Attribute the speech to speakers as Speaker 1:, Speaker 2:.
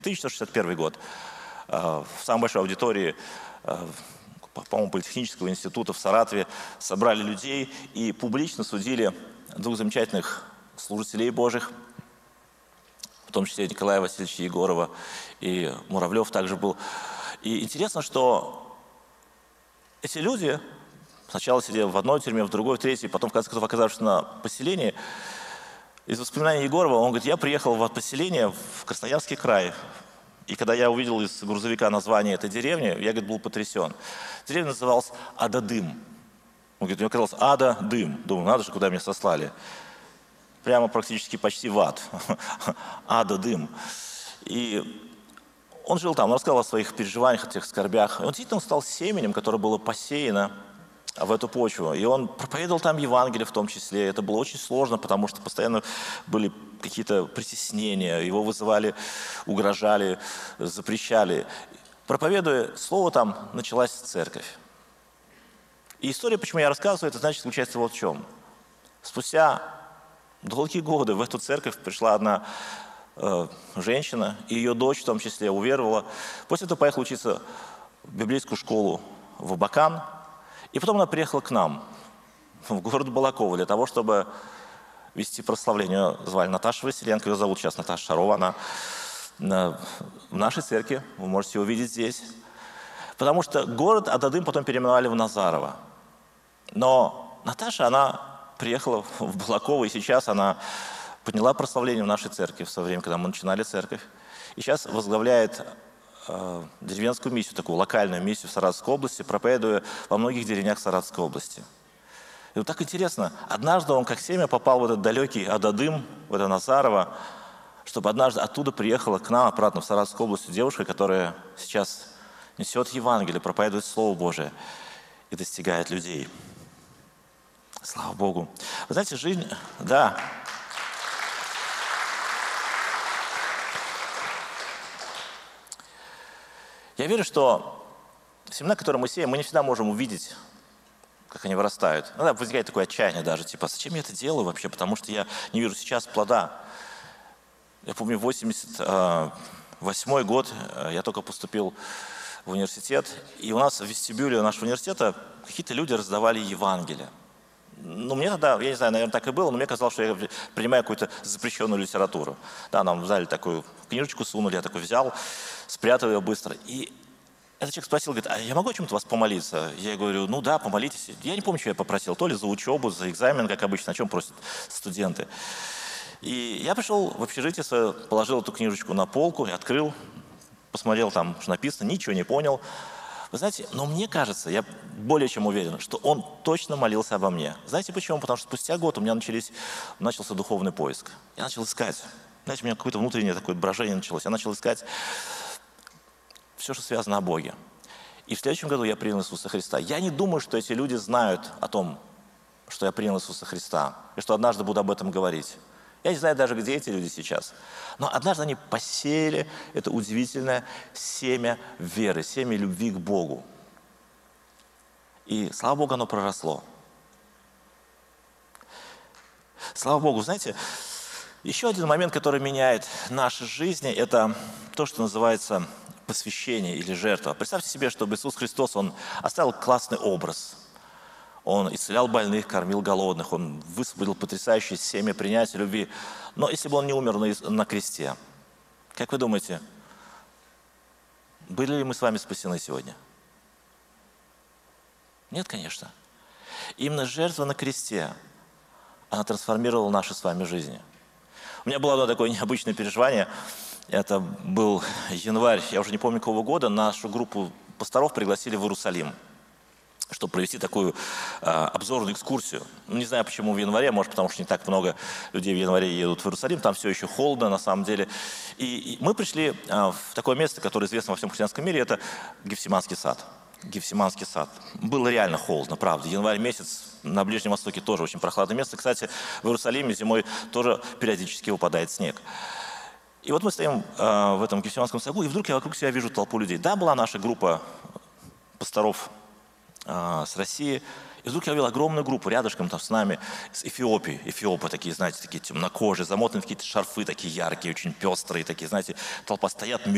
Speaker 1: 1961 год. В самой большой аудитории, по-моему, Политехнического института в Саратове собрали людей и публично судили двух замечательных служителей Божьих, в том числе Николая Васильевича Егорова, и Муравлев также был. И интересно, что эти люди сначала сидели в одной тюрьме, в другой, в третьей, потом, в конце концов, оказавшись на поселении, из воспоминаний Егорова, он говорит: я приехал в поселение в Красноярский край, и когда я увидел из грузовика название этой деревни, я, говорит, был потрясен. Деревня называлась Ада-Дым. Он говорит, мне казалось, Ада-Дым. Думаю, надо же, куда меня сослали. Прямо практически почти в ад. Ада-Дым. И он жил там, он рассказал о своих переживаниях, о тех скорбях. И он действительно стал семенем, которое было посеяно в эту почву. И он проповедовал там Евангелие в том числе. Это было очень сложно, потому что постоянно были какие-то притеснения. Его вызывали, угрожали, запрещали. Проповедуя слово, там началась церковь. И история, почему я рассказываю, это значит, заключается вот в чем. Спустя долгие годы в эту церковь пришла одна женщина, и ее дочь в том числе уверовала. После этого поехала учиться в библейскую школу в Абакан. И потом она приехала к нам, в город Балаково, для того, чтобы вести прославление. Ее звали Наташа Василенко, ее зовут сейчас Наташа Шарова. Она в нашей церкви, вы можете ее увидеть здесь. Потому что город Ада-Дым потом переименовали в Назарово. Но Наташа, она приехала в Балаково, и сейчас она подняла прославление в нашей церкви в свое время, когда мы начинали церковь. И сейчас возглавляет деревенскую миссию, такую локальную миссию в Саратовской области, проповедуя во многих деревнях Саратовской области. И вот так интересно, однажды он как семя попал в этот далекий Ада-Дым, в это Назарово, чтобы однажды оттуда приехала к нам обратно в Саратовскую область девушка, которая сейчас несет Евангелие, проповедует Слово Божие и достигает людей. Слава Богу. Вы знаете, жизнь, да. Я верю, что семена, которые мы сеем, мы не всегда можем увидеть, как они вырастают. Иногда возникает такое отчаяние даже, типа, зачем я это делаю вообще, потому что я не вижу сейчас плода. Я помню, 88 год, я только поступил в университет, и у нас в вестибюле нашего университета какие-то люди раздавали Евангелие. Ну, мне тогда, я не знаю, наверное, так и было, но мне казалось, что я принимаю какую-то запрещенную литературу. Да, нам в зале такую книжечку сунули, я такой взял, спрятал ее быстро. И этот человек спросил, говорит, а я могу о чем-то вас помолиться? Я говорю, ну да, помолитесь. Я не помню, что я попросил, то ли за учебу, за экзамен, как обычно, о чем просят студенты. И я пришел в общежитие свое, положил эту книжечку на полку, открыл, посмотрел там, что написано, ничего не понял. Вы знаете, но мне кажется, я более чем уверен, что он точно молился обо мне. Знаете почему? Потому что спустя год у меня начался духовный поиск. Я начал искать. Знаете, у меня какое-то внутреннее такое брожение началось. Я начал искать все, что связано о Боге. И в следующем году я принял Иисуса Христа. Я не думаю, что эти люди знают о том, что я принял Иисуса Христа, и что однажды буду об этом говорить. Я не знаю даже, где эти люди сейчас. Но однажды они посеяли это удивительное семя веры, семя любви к Богу. И, слава Богу, оно проросло. Слава Богу, знаете, еще один момент, который меняет наши жизни, это то, что называется посвящение или жертва. Представьте себе, что Иисус Христос, Он оставил классный образ. Он исцелял больных, кормил голодных, Он высвободил потрясающее семя принятия любви. Но если бы Он не умер на кресте, как вы думаете, были ли мы с вами спасены сегодня? Нет, конечно. Именно жертва на кресте, она трансформировала наши с вами жизни. У меня было одно такое необычное переживание. Это был январь, я уже не помню какого года, нашу группу пасторов пригласили в Иерусалим, чтобы провести такую обзорную экскурсию. Ну, не знаю, почему в январе, может, потому что не так много людей в январе едут в Иерусалим, там все еще холодно на самом деле. И мы пришли в такое место, которое известно во всем христианском мире, это Гефсиманский сад. Гефсиманский сад. Было реально холодно, правда. Январь месяц на Ближнем Востоке тоже очень прохладное место. Кстати, в Иерусалиме зимой тоже периодически выпадает снег. И вот мы стоим в этом Гефсиманском саду, и вдруг я вокруг себя вижу толпу людей. Да, была наша группа пасторов с России. И вдруг я увидел огромную группу рядышком там с нами, с Эфиопии. Эфиопы такие, знаете, такие темнокожие, замотанные в какие-то шарфы такие яркие, очень пестрые такие, знаете, толпа стоят,